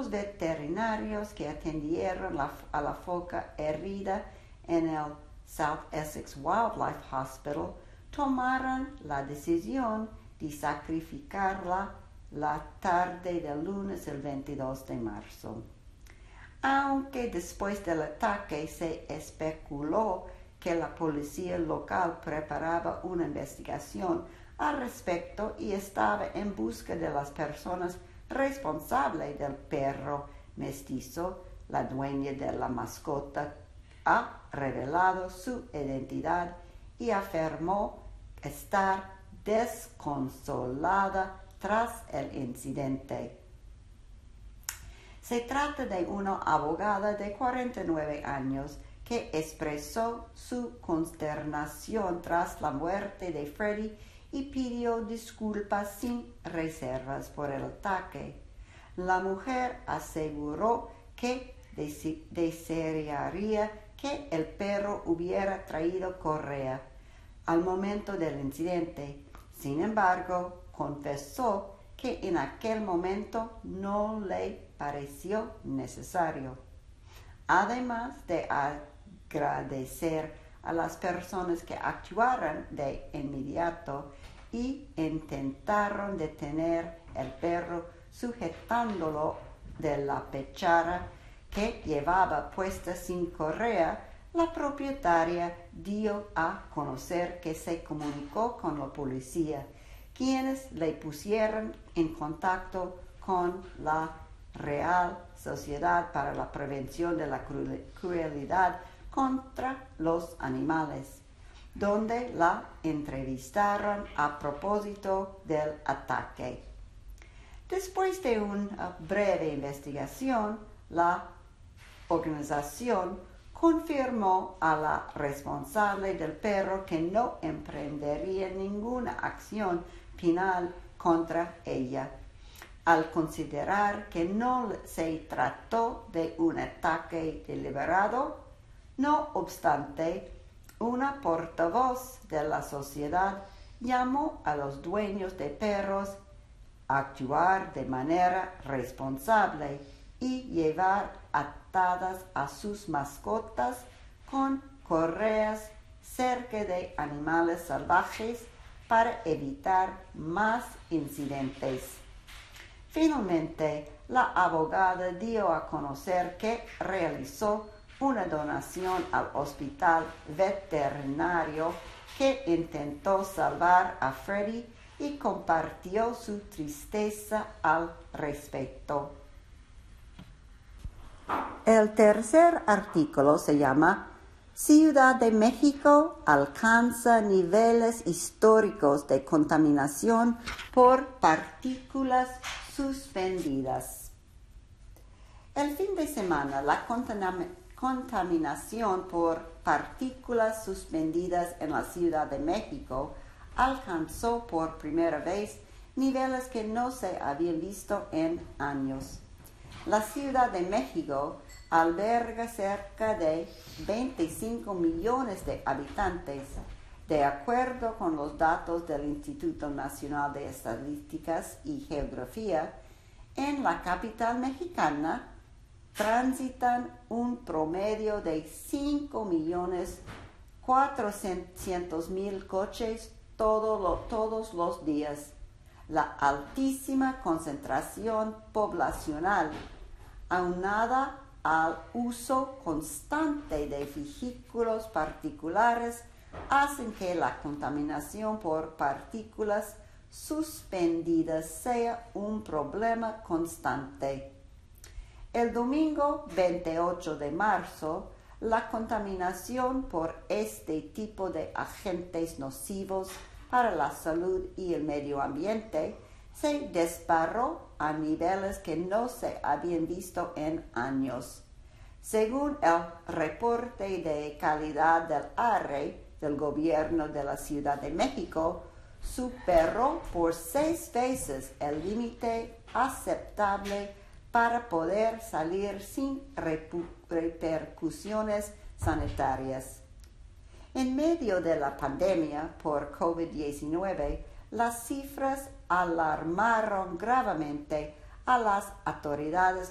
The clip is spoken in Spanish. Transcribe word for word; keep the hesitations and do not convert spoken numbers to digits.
los veterinarios que atendieron la, a la foca herida en el South Essex Wildlife Hospital tomaron la decisión de sacrificarla la tarde del lunes el veintidós de marzo. Aunque después del ataque se especuló que la policía local preparaba una investigación al respecto y estaba en busca de las personas responsables del perro mestizo, la dueña de la mascota ha revelado su identidad y afirmó estar desconsolada tras el incidente. Se trata de una abogada de cuarenta y nueve años que expresó su consternación tras la muerte de Freddie y pidió disculpas sin reservas por el ataque. La mujer aseguró que desearía que el perro hubiera traído correa al momento del incidente. Sin embargo, confesó que en aquel momento no le pareció necesario. Además de agradecer a las personas que actuaron de inmediato y intentaron detener el perro sujetándolo de la pechera que llevaba puesta sin correa, la propietaria dio a conocer que se comunicó con la policía, quienes le pusieron en contacto con la Real Sociedad para la Prevención de la Crueldad contra los Animales, donde la entrevistaron a propósito del ataque. Después de una breve investigación, la organización confirmó a la responsable del perro que no emprendería ninguna acción penal contra ella, al considerar que no se trató de un ataque deliberado. No obstante, una portavoz de la sociedad llamó a los dueños de perros a actuar de manera responsable y llevar atadas a sus mascotas con correas cerca de animales salvajes para evitar más incidentes. Finalmente, la abogada dio a conocer que realizó una donación al hospital veterinario que intentó salvar a Freddie y compartió su tristeza al respecto. El tercer artículo se llama Ciudad de México alcanza niveles históricos de contaminación por partículas suspendidas. El fin de semana, la contaminación contaminación por partículas suspendidas en la Ciudad de México alcanzó por primera vez niveles que no se habían visto en años. La Ciudad de México alberga cerca de veinticinco millones de habitantes. De acuerdo con los datos del Instituto Nacional de Estadísticas y Geografía, en la capital mexicana transitan un promedio de cinco millones cuatrocientos mil coches todo lo, todos los días. La altísima concentración poblacional, aunada al uso constante de vehículos particulares, hacen que la contaminación por partículas suspendidas sea un problema constante. El domingo veintiocho de marzo, la contaminación por este tipo de agentes nocivos para la salud y el medio ambiente se disparó a niveles que no se habían visto en años. Según el reporte de calidad del aire del gobierno de la Ciudad de México, superó por seis veces el límite aceptable para poder salir sin repercusiones sanitarias. En medio de la pandemia por COVID diecinueve, las cifras alarmaron gravemente a las autoridades